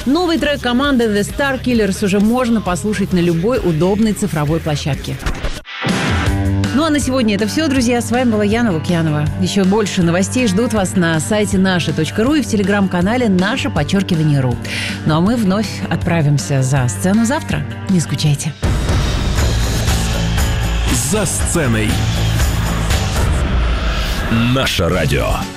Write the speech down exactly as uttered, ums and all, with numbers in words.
Новый трек команды The Starkillers уже можно послушать на любой удобной цифровой площадке. Ну а на сегодня это все, друзья. С вами была Яна Лукьянова. Еще больше новостей ждут вас на сайте наше точка ру и в телеграм-канале наше подчеркивание ру. Ну а мы вновь отправимся за сцену завтра. Не скучайте. За сценой. Наше радио.